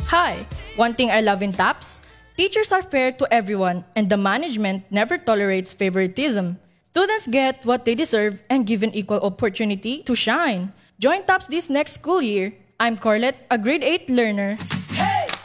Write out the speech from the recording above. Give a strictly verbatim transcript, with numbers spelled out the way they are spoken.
Hi! One thing I love in TAPS, teachers are fair to everyone and the management never tolerates favoritism. Students get what they deserve and given equal opportunity to shine. Join TAPS this next school year. I'm Corlette, a grade eight learner.